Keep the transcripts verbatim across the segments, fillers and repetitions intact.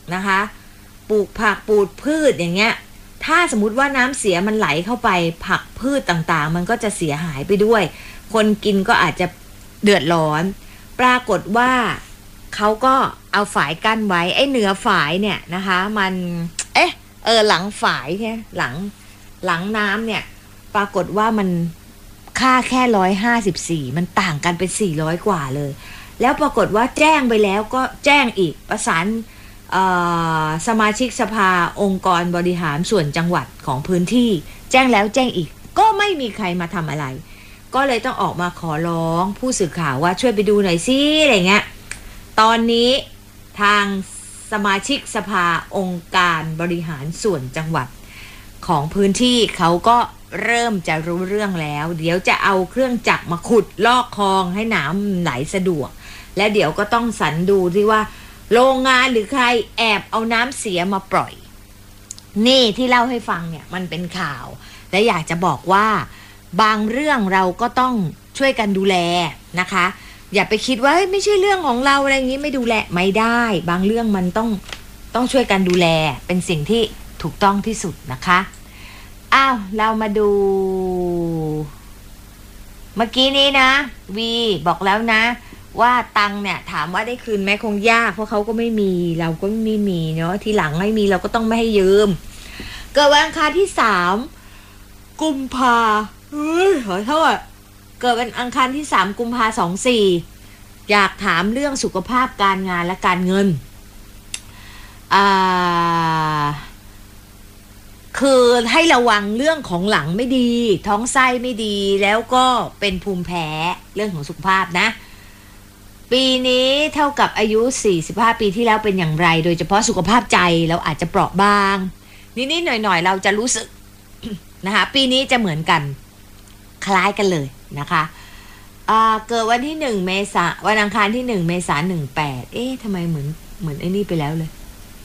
นะคะปลูกผักปลูกพืชอย่างเงี้ยถ้าสมมุติว่าน้ำเสียมันไหลเข้าไปผักพืชต่างๆมันก็จะเสียหายไปด้วยคนกินก็อาจจะเดือดร้อนปรากฏว่าเขาก็เอาฝายกั้นไว้ไอ้เหนือฝายเนี่ยนะคะมันเอ๊ะเออหลังฝายเนี่ยหลังหลังน้ำเนี่ยปรากฏว่ามันค่าแค่ร้อยห้าสิบสี่มันต่างกันเป็นสี่ร้อยกว่าเลยแล้วปรากฏว่าแจ้งไปแล้วก็แจ้งอีกประสานสมาชิกสภาองค์กรบริหารส่วนจังหวัดของพื้นที่แจ้งแล้วแจ้งอีกก็ไม่มีใครมาทำอะไรก็เลยต้องออกมาขอร้องผู้สื่อข่าวว่าช่วยไปดูหน่อยสิอะไรเงี้ยตอนนี้ทางสมาชิกสภาองค์การบริหารส่วนจังหวัดของพื้นที่เขาก็เริ่มจะรู้เรื่องแล้วเดี๋ยวจะเอาเครื่องจักรมาขุดลอกคลองให้น้ำไหลสะดวกและเดี๋ยวก็ต้องสรรดูที่ว่าโรงงานหรือใครแอบเอาน้ำเสียมาปล่อยนี่ที่เล่าให้ฟังเนี่ยมันเป็นข่าวและอยากจะบอกว่าบางเรื่องเราก็ต้องช่วยกันดูแลนะคะอย่าไปคิดว่าไม่ใช่เรื่องของเราอะไรอย่างนี้ไม่ดูแลไม่ได้บางเรื่องมันต้องต้องช่วยกันดูแลเป็นสิ่งที่ถูกต้องที่สุดนะคะอ้าวเรามาดูเมื่อกี้นี้นะวีบอกแล้วนะว่าตังเนี่ยถามว่าได้คืนไหมคงยากเพราะเขาก็ไม่มีเราก็ไม่มีเนาะทีหลังไม่มีเราก็ต้องไม่ให้ยืมเกิดวันอังคารที่สามกุมภาเฮ้ยขอโทษเกิดวันอังคารที่สามกุมภาสองสี่อยากถามเรื่องสุขภาพการงานและการเงินอ่าคือให้ระวังเรื่องของหลังไม่ดีท้องไส้ไม่ดีแล้วก็เป็นภูมิแพ้เรื่องของสุขภาพนะปีนี้เท่ากับอายุสี่สิบห้าปีที่แล้วเป็นอย่างไรโดยเฉพาะสุขภาพใจเราอาจจะเปราะบางนิดๆหน่อยๆเราจะรู้สึก นะคะปีนี้จะเหมือนกันคล้ายกันเลยนะคะอ่าเกิดวันที่หนึ่งเมษาวันอังคารที่หนึ่งเมษายนหนึ่งแปดเอ๊ะทำไมเหมือนเหมือนไอ้นี่ไปแล้วเลย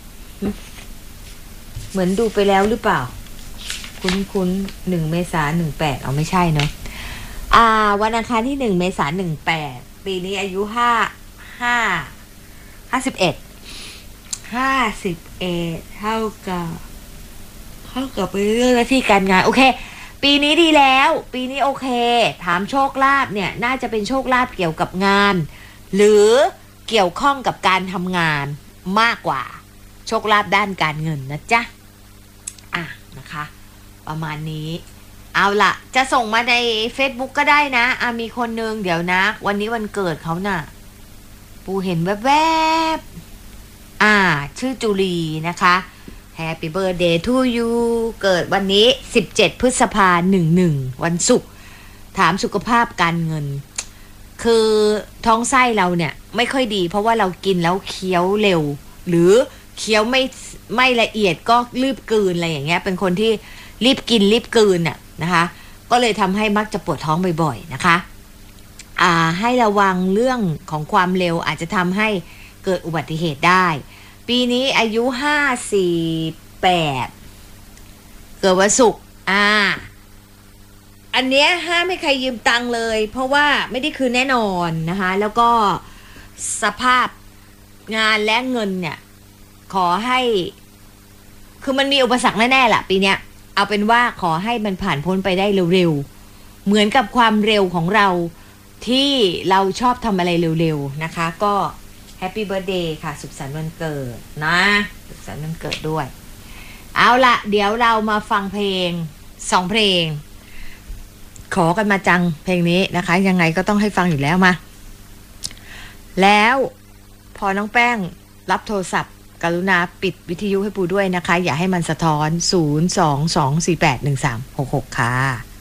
เหมือนดูไปแล้วหรือเปล่าคุ้นคุ้นหนึ่งเมษายนหนึ่งแปดเอาไม่ใช่เนาะอ่าวันอังคารที่หนึ่งเมษายนหนึ่งแปดปีนี้อายุห้าห้าห้าสิบเอ็ดห้าสิบเอ็ดเท่ากับเท่ากับไปเรื่องหน้าที่การงานโอเคปีนี้ดีแล้วปีนี้โอเคถามโชคลาภเนี่ยน่าจะเป็นโชคลาภเกี่ยวกับงานหรือเกี่ยวข้องกับการทำงานมากกว่าโชคลาภด้านการเงินนะจ๊ะอ่ะนะคะประมาณนี้เอาล่ะจะส่งมาใน Facebook ก็ได้นะอ่ะมีคนนึงเดี๋ยวนะวันนี้วันเกิดเขาน่ะปูเห็นแวบๆอ่าชื่อจุลีนะคะ Happy birthday to you เกิดวันนี้สิบเจ็ดพฤษภาคมสิบเอ็ดวันศุกร์ถามสุขภาพการเงินคือท้องไส้เราเนี่ยไม่ค่อยดีเพราะว่าเรากินแล้วเคี้ยวเร็วหรือเคี้ยวไม่ไม่ละเอียดก็รีบกลืนอะไรอย่างเงี้ยเป็นคนที่รีบกินรีบกลืนน่ะนะคะก็เลยทำให้มักจะปวดท้องบ่อยๆนะคะอ่าให้ระวังเรื่องของความเร็วอาจจะทำให้เกิดอุบัติเหตุได้ปีนี้อายุห้าสิบแปดเกิดวันศุกร์อ่าอันเนี้ยห้ามให้ใครยืมตังค์เลยเพราะว่าไม่ได้คืนแน่นอนนะคะแล้วก็สภาพงานและเงินเนี่ยขอให้คือมันมีอุปสรรคแน่ๆแหละปีเนี้ยเอาเป็นว่าขอให้มันผ่านพ้นไปได้เร็วๆเหมือนกับความเร็วของเราที่เราชอบทำอะไรเร็วๆนะคะก็แฮปปี้เบิร์ธเดย์ค่ะสุขสันต์วันเกิดนะสุขสันต์วันเกิดด้วยเอาละเดี๋ยวเรามาฟังเพลงสองเพลงขอกันมาจังเพลงนี้นะคะยังไงก็ต้องให้ฟังอยู่แล้วมาแล้วพอน้องแป้งรับโทรศัพท์กรุณาปิดวิทยุให้ปูด้วยนะคะอย่าให้มันสะท้อนศูนย์ สอง สอง สี่ แปด หนึ่ง สาม หก หกค่ะ